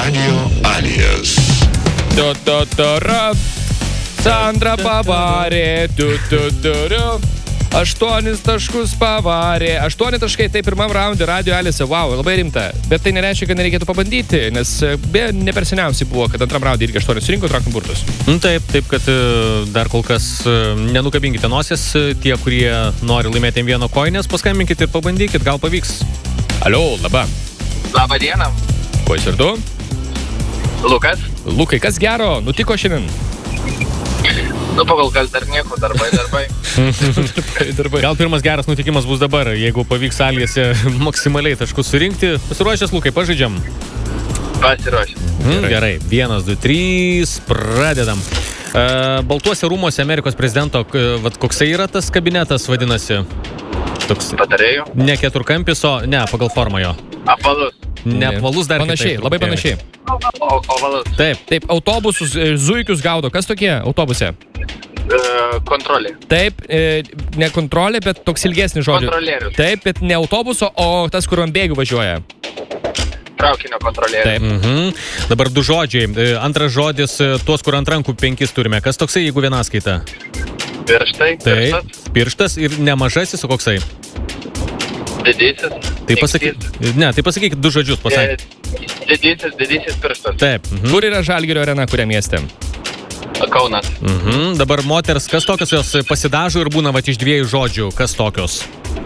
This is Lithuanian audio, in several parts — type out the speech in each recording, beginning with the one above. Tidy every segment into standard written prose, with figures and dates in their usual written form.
Radio Alijas. Sandra pavarė. 8 taškus pavarė. 8 taškai, tai pirmam raundė Radio Alise. Wow, labai rimta. Bet tai nereiškia, kad nereikėtų pabandyti, nes ne per seniausiai buvo, kad antram raundė irgi 8 surinko traukim burtus. Taip, kad dar kol kas nenukabinkite nosies. Tie, kurie nori laimėti M1 koinės, paskambinkite ir pabandykit, gal pavyks. Alio, laba. Labą dieną. Kuo esi vardu? Lukas. Lukai, kas gero nutiko šiandien? Nu, pakol kas dar nieko, darbai. Gal pirmas geras nutikimas bus dabar, jeigu pavyks Alijose maksimaliai taškus surinkti. Pasiruošęs, Lukai, pažaidžiam? Pasiruošęs. Gerai, 1, 2, 3, pradedam. Baltuose rūmuose Amerikos prezidento, koksai yra tas kabinetas, vadinasi? Toks, patarėjų? Ne keturkampis, o ne, pagal formą jo. Apvalus. Ne apvalus, dar panašiai, kitaip. labai panašiai. Ovalus. Taip, autobusus, zuikius gaudo. Kas tokie autobuse? Kontrolė. Taip, ne kontrolė, bet toks ilgesnis žodis. Kontrolierius. Taip, bet ne autobuso, o tas, kur ant bėgių važiuoja. Traukinio kontrolierius. Taip. Dabar 2 žodžiai. Antras žodis, tuos, kur ant rankų 5 turime. Kas toksai, jeigu vienaskaita? Pirštai. Taip, pirštas ir nemažasis, o koksai? Didysis. Tai pasakykit 2 žodžius pasakyti. Didysis pirštas. Taip. Kur yra Žalgirio arena, kurią mieste? Kaunas. Dabar moters, kas tokios jos pasidažo ir būna iš 2 žodžių, kas tokios?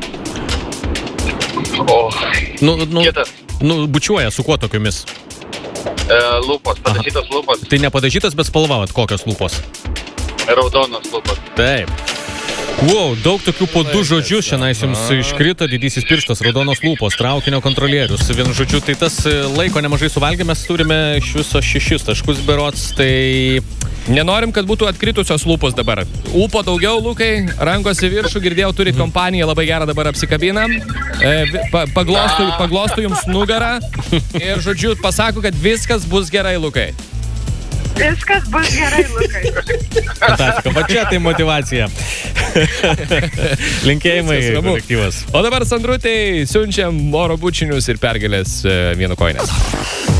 Kitas. Bučiuoja, su kuo tokiomis? Lūpos, padažytos lūpos. Tai nepadažytos, bet spalva, kokios lūpos? Raudonos lūpos. Taip. Wow, daug tokių po 2 žodžius šiandien jums iškrito. Didysis pirštas, raudonos lūpos, traukinio kontrolierius. Vienu žodžiu, tai tas laiko nemažai suvalgė, mes turime iš viso 6 taškus berods, tai... Nenorim, kad būtų atkritusios lūpos dabar. Ūpo daugiau, Lukai, rankos į viršų, girdėjau, turi kompaniją, labai gerą dabar apsikabinam. Paglostu jums nugarą ir, žodžiu, pasako, kad viskas bus gerai, Lukai. Viskas bus gerai, Lukai. Fantastika, va čia tai motyvacija. Linkėjimai, kolektyvas. O dabar Sandrutei siunčiam oro bučinius ir pergalės M1 koinės.